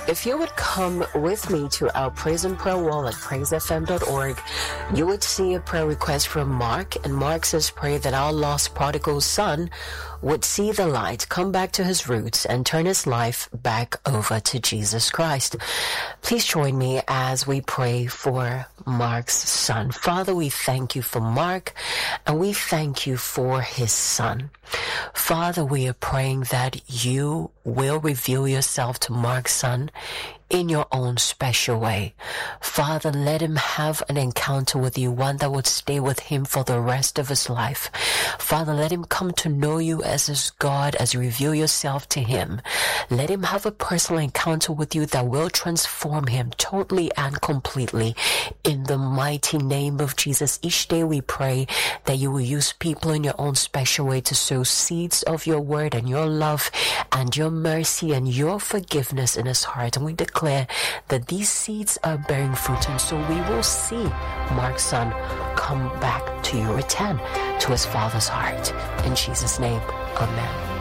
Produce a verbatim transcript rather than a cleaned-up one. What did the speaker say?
If you would come with me to our praise and prayer wall at praise f m dot org, you would see a prayer request from Mark, and Mark says, pray that our lost prodigal son would see the light, come back to his roots, and turn his life back over to Jesus Christ. Please join me as we pray for Mark's son. Father, we thank you for Mark, and we thank you for his son. Father, we are praying that you will reveal yourself to Mark's son in your own special way. Father, let him have an encounter with you, one that would stay with him for the rest of his life. Father, let him come to know you as his God, as you reveal yourself to him. Let him have a personal encounter with you that will transform him totally and completely. In the mighty name of Jesus, each day we pray that you will use people in your own special way to sow seeds of your word and your love and your mercy and your forgiveness in his heart. And we declare that these seeds are bearing fruit, and so we will see Mark's son come back to you, return to his father's heart. In Jesus' name, amen.